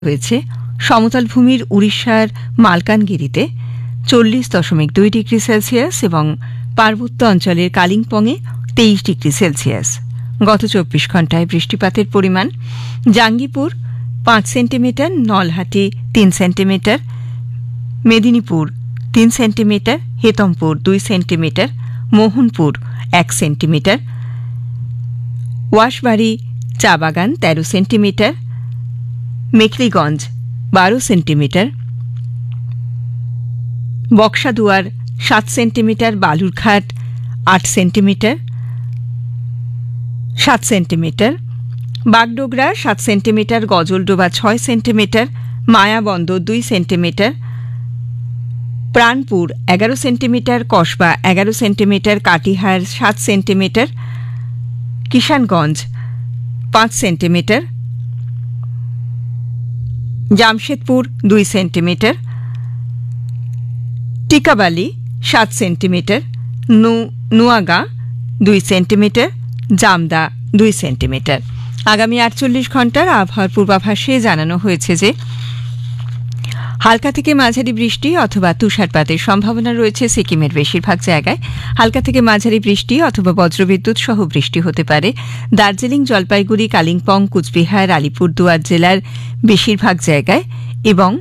হয়েছে সমতল ভূমির উড়িষ্যার মালকানগিরিতে 40.2 ডিগ্রি সেলসিয়াস এবং পার্বত্য অঞ্চলের কালিম্পংয়ে 23 ডিগ্রি সেলসিয়াস। গত 24 ঘণ্টায় বৃষ্টিপাতের পরিমাণ Jangipur 5 centimetre, Nalhati 3 centimetre, Medinipur 3 centimetre, Hetampur 2 centimetre, Mohanpur 1 centimetre, ওয়াশবাড়ি চা বাগান 13 centimetre, Mekhliganj 12 centimetre, Buxaduar 7 centimetre, Balurghat 8 centimetre, Bagdogra 7 centimetre, Gajoldoba 6 centimetre, Mayabunder 2 centimetre, প্রাণপুর 11 centimetre, Kasba 11 centimetre, Katihar 7 centimetre, Kishanganj 5 centimetre, Jamshedpur 2 centimetre, টিকাবালি 7 centimetre, নুয়াগা 2 centimetre, Jamda 2 centimetre. আগামী 48 ঘণ্টার আবহাওয়ার পূর্বাভাসে জানানো হয়েছে যে হালকা থেকে মাঝারি বৃষ্টি অথবা তুষারপাতের সম্ভাবনা রয়েছে সিকিমের বেশিরভাগ জায়গায়। হালকা থেকে মাঝারি বৃষ্টি অথবা বজ্রবিদ্যুৎ সহ বৃষ্টি হতে পারে দার্জিলিং, জলপাইগুড়ি, কালিম্পং, কুচবিহার, আলিপুরদুয়ার জেলার বেশিরভাগ জায়গায় এবং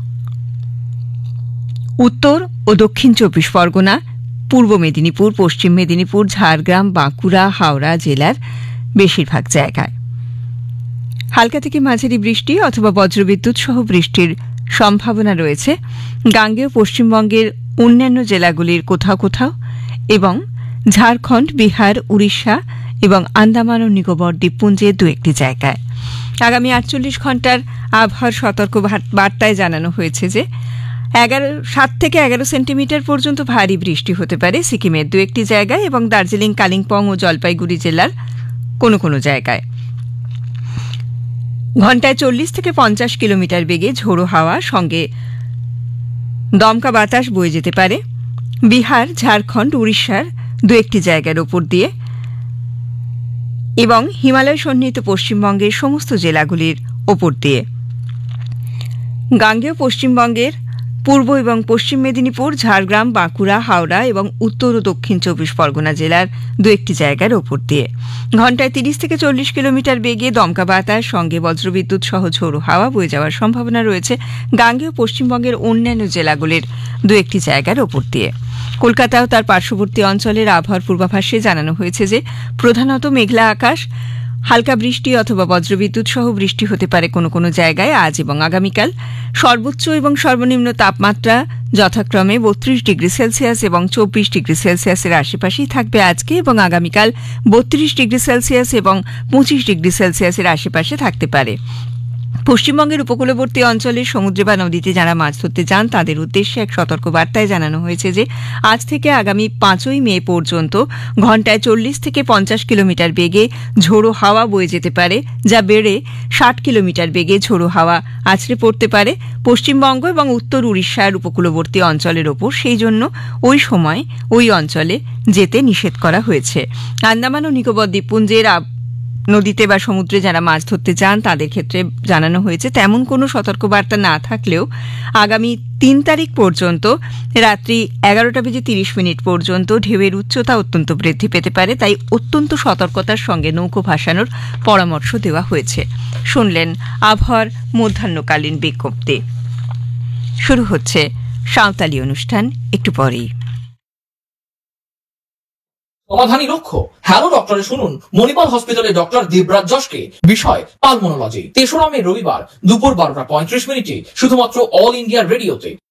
উত্তর ও দক্ষিণ 24 পরগনা, পূর্ব মেদিনীপুর, পশ্চিম মেদিনীপুর, ঝাড়গ্রাম, বাঁকুড়া, হাওড়া জেলার বেশিরভাগ জায়গায়। হালকা থেকে মাঝারি বৃষ্টি অথবা বজ্রবিদ্যুৎ সহ বৃষ্টির সম্ভাবনা রয়েছে গাঙ্গেয় পশ্চিমবঙ্গের অন্যান্য জেলাগুলির কোথাও কোথাও এবং ঝাড়খণ্ড, বিহার, উড়িষ্যা এবং আন্দামান ও নিকোবর দ্বীপপুঞ্জের 2-1টি জায়গায়। আগামী 48 ঘণ্টার আবহাওয়ার সতর্ক বার্তায় জানানো হয়েছে যে 7 থেকে 11 সেন্টিমিটার পর্যন্ত ভারী বৃষ্টি হতে পারে সিকিমের 2-1টি জায়গায় এবং দার্জিলিং, কালিম্পং ও জলপাইগুড়ি জেলার কোনো কোনো জায়গায়। ঘণ্টায় 40 থেকে 50 কিলোমিটার বেগে ঝোড়ো হাওয়া সঙ্গে দমকা বাতাস বয়ে যেতে পারে বিহার, ঝাড়খণ্ড, উড়িষ্যার 2-1টি জায়গার ওপর দিয়ে এবং হিমালয় সন্নিহিত পশ্চিমবঙ্গের সমস্ত জেলাগুলির ওপর দিয়ে। গাঙ্গেয় পশ্চিমবঙ্গের পূর্ব এবং পশ্চিম মেদিনীপুর, ঝাড়গ্রাম, বাঁকুড়া, হাওড়া এবং উত্তর ও দক্ষিণ 24 পরগনা জেলার 2-1টি জায়গার ওপর দিয়ে ঘণ্টায় 30 থেকে 40 কিলোমিটার বেগে দমকা বাতাস সঙ্গে বজ্রবিদ্যুৎ সহ ঝোড়ো হাওয়া বয়ে যাওয়ার সম্ভাবনা রয়েছে গাঙ্গেয় পশ্চিমবঙ্গের অন্যান্য জেলাগুলির 2-1টি জায়গার ওপর দিয়ে। কলকাতা ও তার পার্শ্ববর্তী অঞ্চলের আবহাওয়ার পূর্বাভাসে জানানো হয়েছে যে প্রধানত মেঘলা আকাশ, হালকা বৃষ্টি অথবা বজ্রবিদ্যুৎ সহ বৃষ্টি হতে পারে কোনো কোনো জায়গায় আজ এবং আগামীকাল। সর্বোচ্চ এবং সর্বনিম্ন তাপমাত্রা যথাক্রমে 32 ডিগ্রি সেলসিয়াস এবং 24 ডিগ্রি সেলসিয়াসের আশেপাশেই থাকবে আজকে এবং আগামীকাল 32 ডিগ্রি সেলসিয়াস এবং 25 ডিগ্রি সেলসিয়াসের আশেপাশে থাকতে পারে। পশ্চিমবঙ্গের উপকূলবর্তী অঞ্চলের সমুদ্রে বা নদীতে যারা মাছ ধরতে যান তাদের উদ্দেশ্যে এক সতর্ক বার্তায় জানানো হয়েছে যে আজ থেকে আগামী 5ই মে পর্যন্ত ঘণ্টায় 40 থেকে 50 কিলোমিটার বেগে ঝোড়ো হাওয়া বয়ে যেতে পারে, যা বেড়ে 60 কিলোমিটার বেগে ঝোড়ো হাওয়া আছড়ে পড়তে পারে পশ্চিমবঙ্গ এবং উত্তর উড়িষ্যার উপকূলবর্তী অঞ্চলের ওপর। সেই জন্য ওই সময় ওই অঞ্চলে যেতে নিষেধ করা হয়েছে। আন্দামান ও নিকোবর দ্বীপপুঞ্জের নদীতে বা সমুদ্রে যারা মাছ ধরতে যান তাদের ক্ষেত্রে জানানো হয়েছে তেমন কোনো সতর্কবার্তা না থাকলেও আগামী 3 তারিখ পর্যন্ত রাত্রি 11:30 পর্যন্ত ঢেউয়ের উচ্চতা অত্যন্ত বৃদ্ধি পেতে পারে, তাই অত্যন্ত সতর্কতার সঙ্গে নৌকো ভাসানোর পরামর্শ দেওয়া হয়েছে। শুনলেন আবহাওয়ার মধ্যাহ্নকালীন বিজ্ঞপ্তি। শুরু হচ্ছে সাঁওতালি অনুষ্ঠান একটু পরেই। সমাধানী লক্ষ্য। হ্যালো ডক্টরে শুনুন মণিপাল হসপিটালে ডক্টর দেবরাজ যশকে। বিষয় পালমোনোলজি। 3রা মে রবিবার দুপুর 12:35 শুধুমাত্র অল ইন্ডিয়া রেডিওতে।